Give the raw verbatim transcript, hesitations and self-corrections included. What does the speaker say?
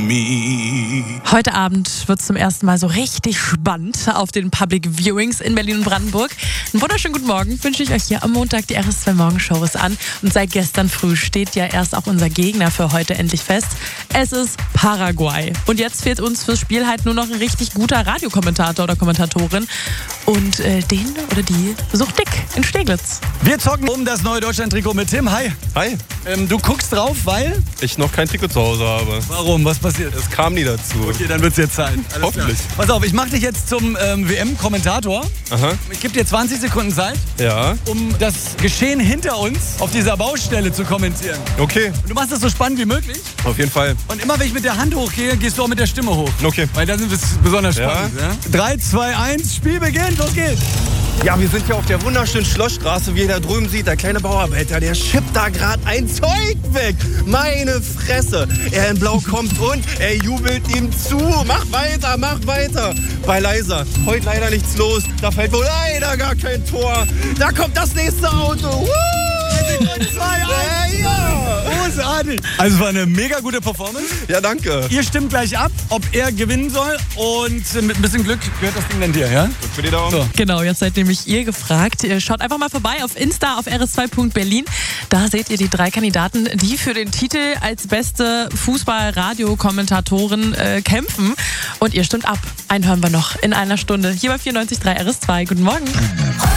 me. Heute Abend wird es zum ersten Mal so richtig spannend auf den Public Viewings in Berlin und Brandenburg. Einen wunderschönen guten Morgen wünsche ich euch hier am Montag. Die R S zwei Morgenshow ist an und seit gestern früh steht ja erst auch unser Gegner für heute endlich fest. Es ist Paraguay. Und jetzt fehlt uns fürs Spiel halt nur noch ein richtig guter Radiokommentator oder Kommentatorin. Und äh, den oder die sucht Dick in Steglitz. Wir zocken um das neue Deutschland-Trikot mit Tim. Hi. Hi. Ähm, du guckst drauf, weil? Ich noch kein Trikot zu Hause habe. Warum? Was passiert? Es kam nie dazu. Okay, dann wird's jetzt Zeit. Alles Hoffentlich. Klar. Pass auf, ich mach dich jetzt zum ähm, W M-Kommentator. Aha. Ich gebe dir zwanzig Sekunden Zeit, Ja. um das Geschehen hinter uns auf dieser Baustelle zu kommentieren. Okay. Und du machst das so spannend wie möglich. Auf jeden Fall. Und immer wenn ich mit der Hand hochgehe, gehst du auch mit der Stimme hoch. Okay. Weil dann ist es besonders Ja. spannend. Ja? drei, zwei, eins, Spiel beginnt, los geht's. Ja, wir sind hier auf der wunderschönen Schlossstraße, wie ihr da drüben seht. Der kleine Bauarbeiter, der schippt da gerade ein Zeug weg. Meine Fresse. Er in Blau kommt und er jubelt ihm zu. Mach weiter, mach weiter. Bei Leiser, heute leider nichts los. Da fällt wohl leider gar kein Tor. Da kommt das nächste Auto. Woo! zwei, eins. Ja, ja. Großartig. Also es war eine mega gute Performance. Ja, danke. Ihr stimmt gleich ab, ob er gewinnen soll. Und mit ein bisschen Glück gehört das Ding dann dir, ja? Für die Daumen. So. Genau, jetzt seid nämlich ihr gefragt. Ihr schaut einfach mal vorbei auf Insta auf r s zwei punkt berlin. Da seht ihr die drei Kandidaten, die für den Titel als beste Fußball-Radio-Kommentatorin äh, kämpfen. Und ihr stimmt ab. Einen hören wir noch in einer Stunde. Hier bei vierundneunzig Komma drei R S zwei. Guten Morgen.